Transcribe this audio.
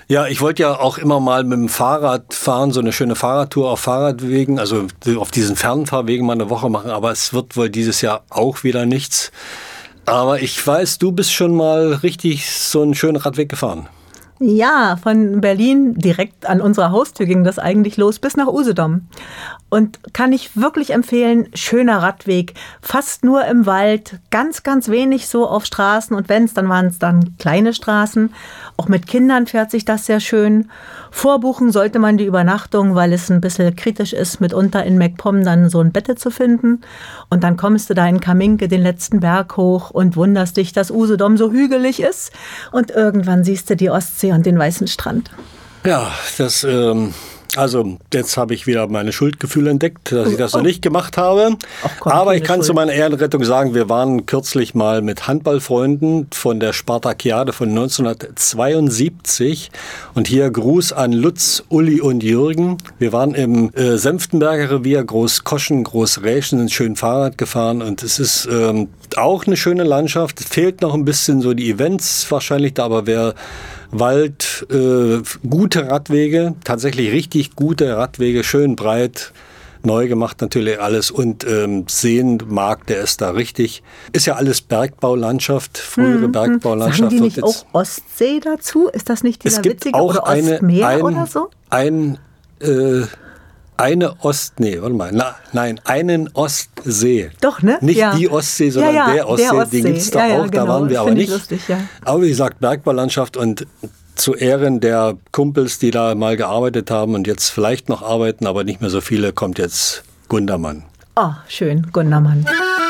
Ja, ich wollte ja auch immer mal mit dem Fahrrad fahren, so eine schöne Fahrradtour auf Fahrradwegen, also auf diesen Fernfahrwegen mal eine Woche machen, aber es wird wohl dieses Jahr auch wieder nichts. Aber ich weiß, du bist schon mal richtig so einen schönen Radweg gefahren. Ja, von Berlin direkt an unserer Haustür ging das eigentlich los bis nach Usedom. Und kann ich wirklich empfehlen, schöner Radweg, fast nur im Wald, ganz, ganz wenig so auf Straßen und wenn es, dann waren es dann kleine Straßen. Auch mit Kindern fährt sich das sehr schön. Vorbuchen sollte man die Übernachtung, weil es ein bisschen kritisch ist, mitunter in MacPom dann so ein Bette zu finden. Und dann kommst du da in Kaminke den letzten Berg hoch und wunderst dich, dass Usedom so hügelig ist. Und irgendwann siehst du die Ostsee und den weißen Strand. Ja, also jetzt habe ich wieder meine Schuldgefühle entdeckt, dass ich das noch nicht gemacht habe. Aber ich kann zu meiner Ehrenrettung sagen, wir waren kürzlich mal mit Handballfreunden von der Spartakiade von 1972. Und hier Gruß an Lutz, Uli und Jürgen. Wir waren im Senftenberger Revier, Großkoschen, Großräschen, sind schön Fahrrad gefahren. Und es ist auch eine schöne Landschaft. Es fehlt noch ein bisschen so die Events wahrscheinlich da, aber wer Wald, gute Radwege, tatsächlich richtig gute Radwege, schön breit, neu gemacht natürlich alles und sehen mag der ist da richtig. Ist ja alles Bergbaulandschaft, frühere Bergbaulandschaft. Sagen die nicht auch Ostsee dazu? Ist das nicht dieser witzige auch oder Ostmeer oder so? Einen Ostsee. Doch, ne? Nicht die Ostsee, sondern der Ostsee, den gibt es da auch, genau. Da waren wir aber nicht. Lustig, ja. Aber wie gesagt, Bergbaulandschaft und zu Ehren der Kumpels, die da mal gearbeitet haben und jetzt vielleicht noch arbeiten, aber nicht mehr so viele, kommt jetzt Gundermann. Oh, schön, Gundermann.